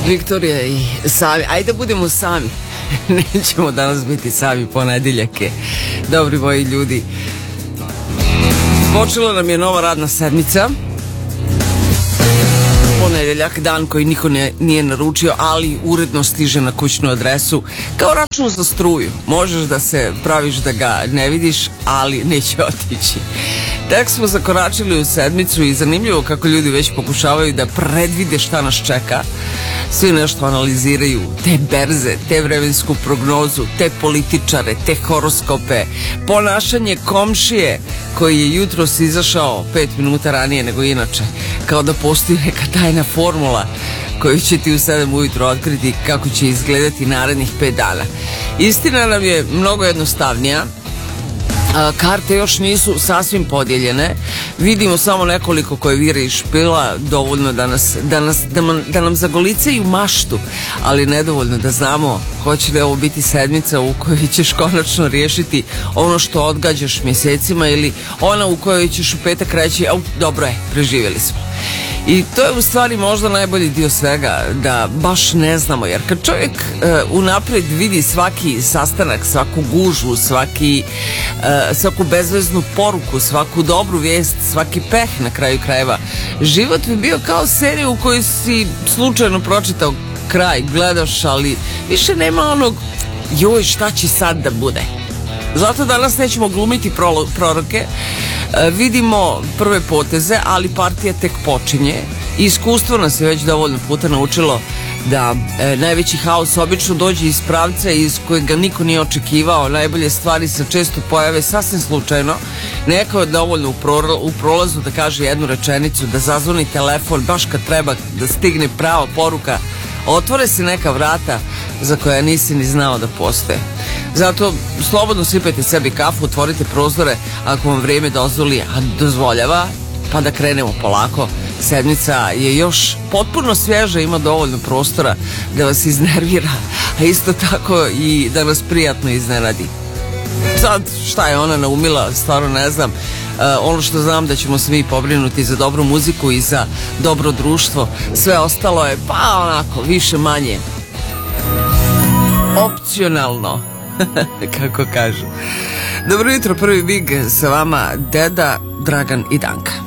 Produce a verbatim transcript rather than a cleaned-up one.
Viktorija i sami. Ajde da budemo sami. Nećemo danas biti sami, ponedeljak je. Dobri moji ljudi. Počela nam je nova radna sedmica. Ponedeljak, dan koji niko ne, nije naručio, ali uredno stiže na kućnu adresu kao račun za struju. Možeš da se praviš da ga ne vidiš, ali neće otići. Tek smo zakoračili u sedmicu i zanimljivo kako ljudi već pokušavaju da predvide šta nas čeka. Svi nešto analiziraju, te berze, te vremensku prognozu, te političare, te horoskope, ponašanje komšije koji je jutros izašao pet minuta ranije nego inače, kao da postoji neka tajna formula koju će ti u sedam ujutro otkriti kako će izgledati narednih pet dana. Istina nam je mnogo jednostavnija. Karte još nisu sasvim podijeljene. Vidimo samo nekoliko koje vire i špila, dovoljno da, nas, da, nas, da, man, da nam zagolicaju maštu, ali nedovoljno da znamo hoće li ovo biti sedmica u kojoj ćeš konačno riješiti ono što odgađaš mjesecima ili ona u kojoj ćeš u petak reći, au, dobro je, preživjeli smo. I to je u stvari možda najbolji dio svega, da baš ne znamo, jer kad čovjek uh, unaprijed vidi svaki sastanak, svaku gužvu, svaki, uh, svaku bezveznu poruku, svaku dobru vijest, svaki peh na kraju krajeva, život bi bio kao serija u kojoj si slučajno pročitao kraj, gledaš, ali više nema onog joj šta će sad da bude. Zato danas nećemo glumiti prolo, proroke. E, vidimo prve poteze, ali partija tek počinje. Iskustvo nas je već dovoljno puta naučilo da e, najveći haos obično dođe iz pravca iz kojeg ga niko nije očekivao. Najbolje stvari se često pojave sasvim slučajno. Neko je dovoljno u, pro, u prolazu da kaže jednu rečenicu, da zazvoni telefon baš kad treba da stigne prava poruka. Otvore se neka vrata za koja nisi ni znao da postoje. Zato slobodno sipajte sebi kafu, otvorite prozore ako vam vrijeme dozvoli, a dozvoljava, pa da krenemo polako. Sedmica je još potpuno svježa, ima dovoljno prostora da vas iznervira, a isto tako i da nas prijatno iznenadi. Sad šta je ona naumila, stvarno ne znam. Uh, ono što znam da ćemo se mi pobrinuti za dobru muziku i za dobro društvo. Sve ostalo je pa onako više manje opcionalno. Kako kažu. Dobro jutro, prvi Big sa vama Deda, Dragan i Danka.